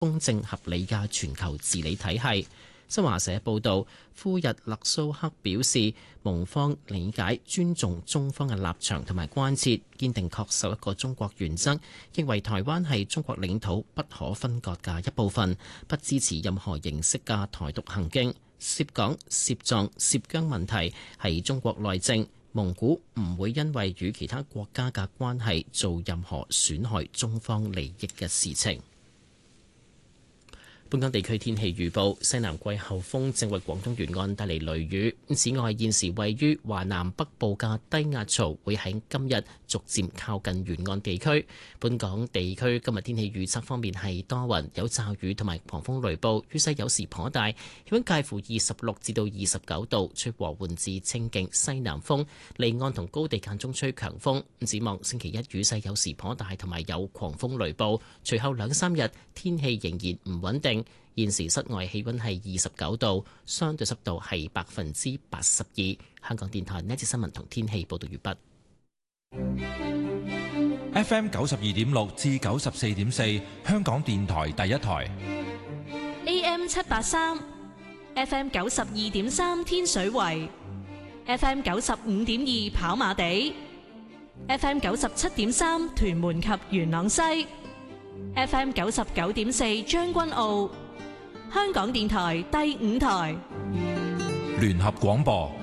公正合理嘅全球治理體系。新華社報導，庫日勒蘇克表示，蒙方理解尊重中方嘅立場同埋關切，堅定恪守一個中國原則，認為台灣係中國領土不可分割嘅一部分，不支持任何形式嘅台獨行徑。涉港、涉藏、涉疆問題係中國內政，蒙古唔會因為與其他國家嘅關係做任何損害中方利益嘅事情。本港地區天氣預報，西南季候風正為廣東沿岸帶嚟雷雨。此外，現時位於華南北部嘅低壓槽會喺今日逐漸靠近沿岸地區。本港地區今日天氣預測方面係多雲，有驟雨同埋狂風雷暴，雨勢有時頗大，氣溫介乎26至到29度，吹和緩至清勁西南風，離岸同高地間中吹強風。展望星期一雨勢有時頗大，同埋有狂風雷暴，隨後2、3日天氣仍然唔穩定。現時室外氣溫係29度，相對濕度係82%。香港電台呢節新聞同天氣報道完畢。FM 92.6至94.4，香港電台第一台。 AM 783 ，FM 92.3天水圍，FM 95.2跑馬地，FM 97.3屯門及元朗西，FM 99.4將軍澳。香港電台第5台聯合廣播。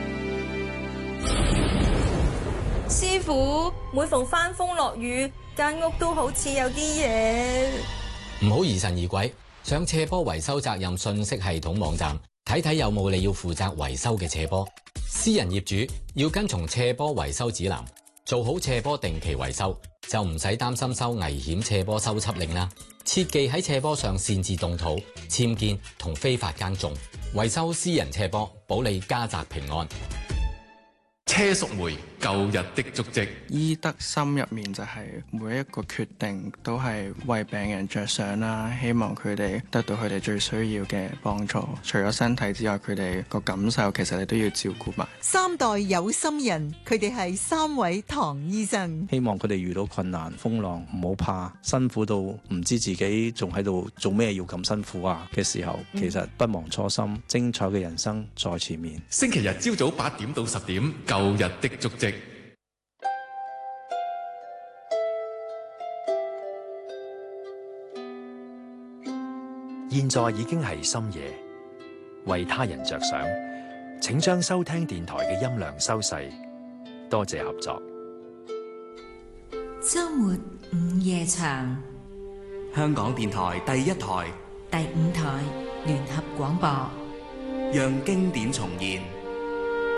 師傅，每逢翻風落雨，間屋都好似有啲嘢。 唔好疑神疑鬼，上斜坡維修責任信息系統網站睇睇有冇你要負責維修嘅斜坡。私人業主要跟從斜坡維修指南，做好斜坡定期維修，就唔使擔心收危險斜坡修葺令啦。切忌喺斜坡上擅自動土、僭建同非法耕種，維修私人斜坡，保你家宅平安。 車淑梅舊日的足跡， 醫德心入面就係每一個決定都係為病人着想啦，希望佢哋得到佢哋最需要嘅幫助。除咗身體之外，佢哋個感受其實你都要照顧埋。 3代有心人，佢哋係3位唐醫生。 希望佢哋遇到困難風浪唔好怕，辛苦到唔知自己仲喺度做咩要咁辛苦啊嘅時候，其實不忘初心，精彩嘅人生在前面。 星期日朝早8點到10點，舊日的足跡。 現在已經係深夜，為他人着想，請將收聽電台嘅音量收細。多謝合作。 週末午夜場， 香港電台第1台、 第5台聯合廣播， 讓經典重現。